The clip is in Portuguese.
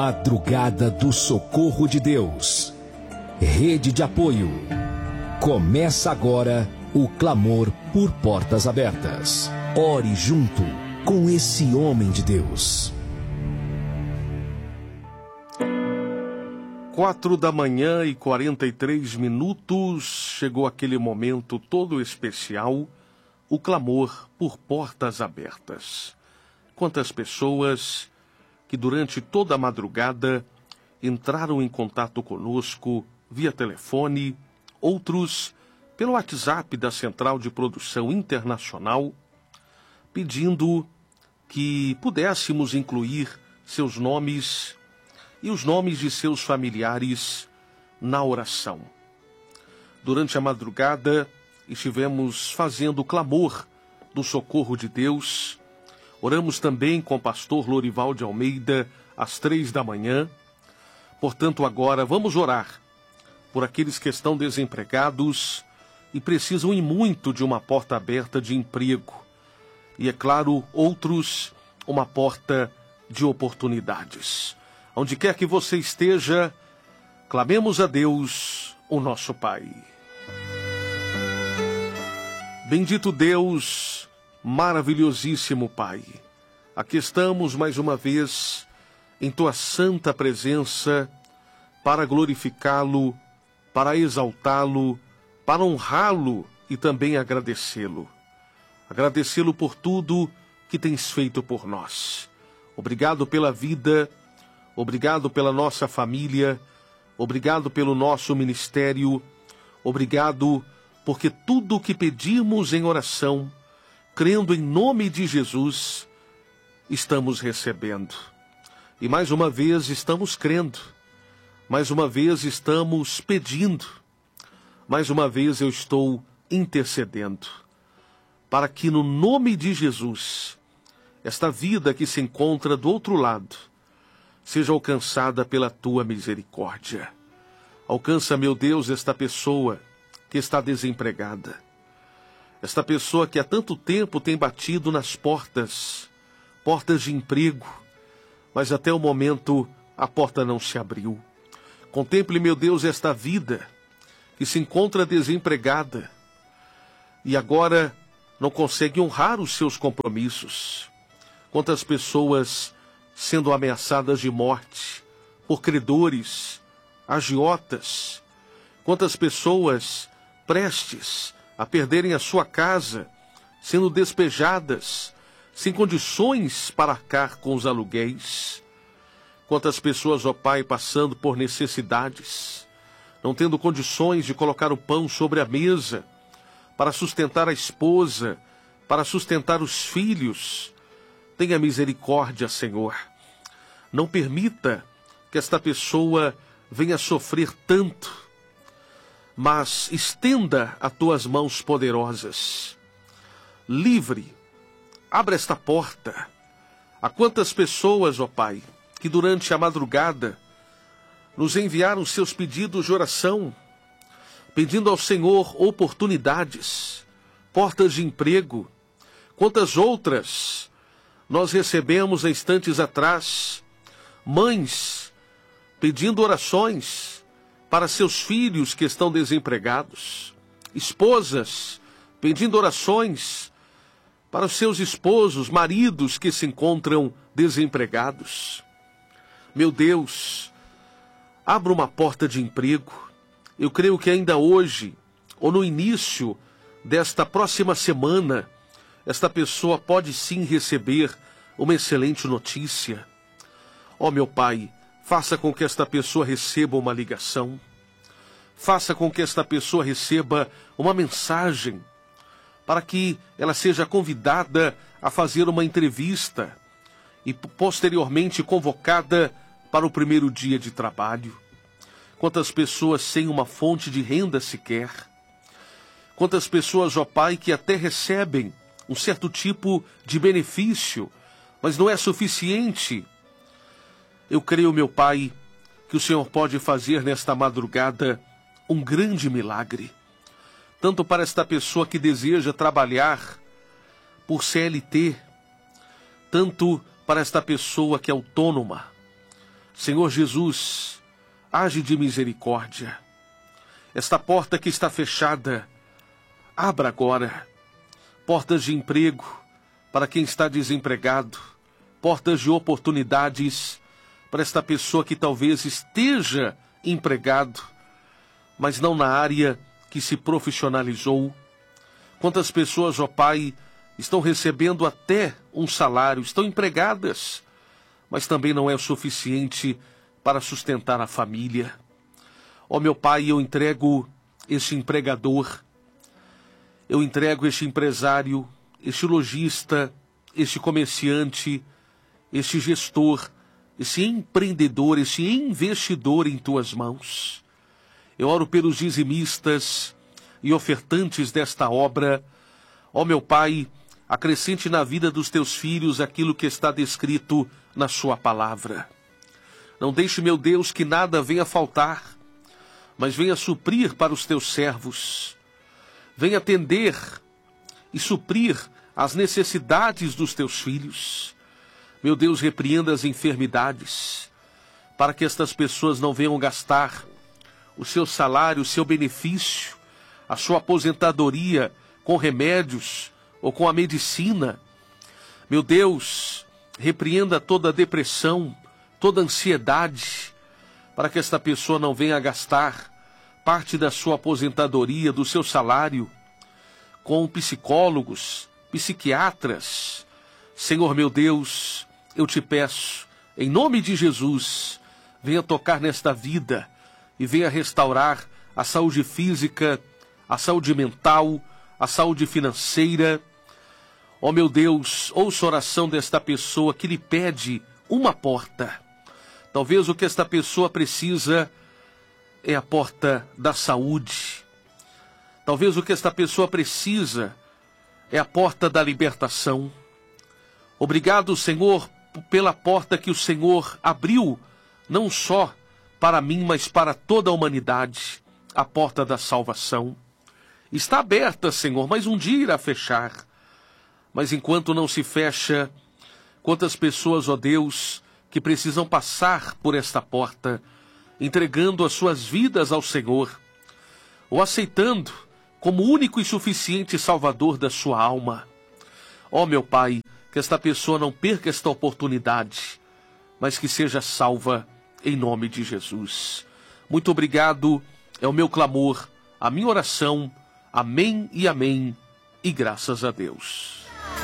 Madrugada do Socorro de Deus. Rede de apoio. Começa agora o clamor por portas abertas. Ore junto com esse homem de Deus. 4h43, chegou aquele momento todo especial, o clamor por portas abertas. Quantas pessoas que durante toda a madrugada entraram em contato conosco via telefone, outros pelo WhatsApp da Central de Produção Internacional, pedindo que pudéssemos incluir seus nomes e os nomes de seus familiares na oração. Durante a madrugada, estivemos fazendo o clamor do socorro de Deus. Oramos também com o pastor Lorival de Almeida às 3h. Portanto, agora vamos orar por aqueles que estão desempregados e precisam e muito de uma porta aberta de emprego. E, é claro, outros, uma porta de oportunidades. Onde quer que você esteja, clamemos a Deus, o nosso Pai. Bendito Deus, maravilhosíssimo Pai, aqui estamos mais uma vez em Tua santa presença para glorificá-lo, para exaltá-lo, para honrá-lo e também agradecê-lo. Agradecê-lo por tudo que tens feito por nós. Obrigado pela vida, obrigado pela nossa família, obrigado pelo nosso ministério, obrigado porque tudo o que pedimos em oração, crendo em nome de Jesus, estamos recebendo. E mais uma vez estamos crendo, mais uma vez estamos pedindo, mais uma vez eu estou intercedendo, para que no nome de Jesus, esta vida que se encontra do outro lado, seja alcançada pela Tua misericórdia. Alcança, meu Deus, esta pessoa que está desempregada. Esta pessoa que há tanto tempo tem batido nas portas de emprego, mas até o momento a porta não se abriu. Contemple, meu Deus, esta vida que se encontra desempregada e agora não consegue honrar os seus compromissos. Quantas pessoas sendo ameaçadas de morte por credores, agiotas, quantas pessoas prestes a perderem a sua casa, sendo despejadas, sem condições para arcar com os aluguéis. Quantas pessoas, ó Pai, passando por necessidades, não tendo condições de colocar o pão sobre a mesa, para sustentar a esposa, para sustentar os filhos. Tenha misericórdia, Senhor. Não permita que esta pessoa venha sofrer tanto, mas estenda as Tuas mãos poderosas. Livre, abra esta porta. Há quantas pessoas, ó Pai, que durante a madrugada nos enviaram seus pedidos de oração, pedindo ao Senhor oportunidades, portas de emprego. Quantas outras nós recebemos há instantes atrás, mães pedindo orações para seus filhos que estão desempregados, esposas pedindo orações para os seus esposos, maridos que se encontram desempregados. Meu Deus, abra uma porta de emprego. Eu creio que ainda hoje, ou no início desta próxima semana, esta pessoa pode sim receber uma excelente notícia. Ó meu Pai, faça com que esta pessoa receba uma ligação. Faça com que esta pessoa receba uma mensagem, para que ela seja convidada a fazer uma entrevista e posteriormente convocada para o primeiro dia de trabalho. Quantas pessoas sem uma fonte de renda sequer. Quantas pessoas, ó Pai, que até recebem um certo tipo de benefício, mas não é suficiente. Eu creio, meu Pai, que o Senhor pode fazer nesta madrugada um grande milagre, tanto para esta pessoa que deseja trabalhar por CLT, tanto para esta pessoa que é autônoma, Senhor Jesus, age de misericórdia. Esta porta que está fechada, abra agora. Portas de emprego para quem está desempregado, portas de oportunidades para esta pessoa que talvez esteja empregado, mas não na área que se profissionalizou. Quantas pessoas, ó Pai, estão recebendo até um salário, estão empregadas, mas também não é o suficiente para sustentar a família. Ó meu Pai, eu entrego este empregador, eu entrego este empresário, este lojista, este comerciante, este gestor, esse empreendedor, esse investidor em tuas mãos. Eu oro pelos dizimistas e ofertantes desta obra. Ó meu Pai, acrescente na vida dos teus filhos aquilo que está descrito na sua palavra. Não deixe, meu Deus, que nada venha faltar, mas venha suprir para os teus servos. Venha atender e suprir as necessidades dos teus filhos. Meu Deus, repreenda as enfermidades, para que estas pessoas não venham gastar o seu salário, o seu benefício, a sua aposentadoria com remédios ou com a medicina. Meu Deus, repreenda toda a depressão, toda a ansiedade, para que esta pessoa não venha gastar parte da sua aposentadoria, do seu salário, com psicólogos, psiquiatras. Senhor meu Deus, eu te peço, em nome de Jesus, venha tocar nesta vida e venha restaurar a saúde física, a saúde mental, a saúde financeira. Ó meu Deus, ouça a oração desta pessoa que lhe pede uma porta. Talvez o que esta pessoa precisa é a porta da saúde. Talvez o que esta pessoa precisa é a porta da libertação. Obrigado, Senhor, pela porta que o Senhor abriu, não só para mim, mas para toda a humanidade, a porta da salvação. Está aberta, Senhor, mas um dia irá fechar. Mas enquanto não se fecha, quantas pessoas, ó Deus, que precisam passar por esta porta, entregando as suas vidas ao Senhor, ou aceitando como único e suficiente Salvador da sua alma. Ó meu Pai, que esta pessoa não perca esta oportunidade, mas que seja salva em nome de Jesus. Muito obrigado, é o meu clamor, a minha oração. Amém e amém, e graças a Deus.